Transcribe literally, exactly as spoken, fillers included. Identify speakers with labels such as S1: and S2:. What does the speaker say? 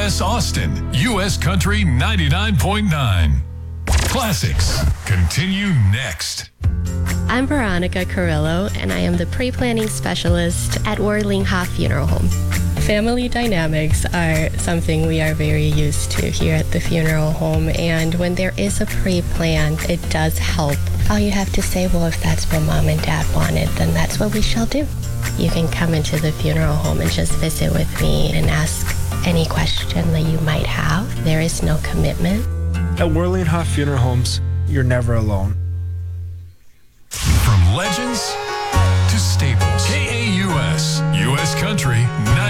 S1: S Austin, U S Country ninety-nine point nine. Classics continue next.
S2: I'm Veronica Carrillo, and I am the pre-planning specialist at Worling Hoff Funeral Home. Family dynamics are something we are very used to here at the funeral home, and when there is a pre-plan, it does help. All you have to say, well, if that's what mom and dad wanted, then that's what we shall do. You can come into the funeral home and just visit with me and ask any question that you might have. There is no commitment.
S3: At Worling Hoff Funeral Homes, you're never alone.
S1: From legends to staples, K A U S, U S Country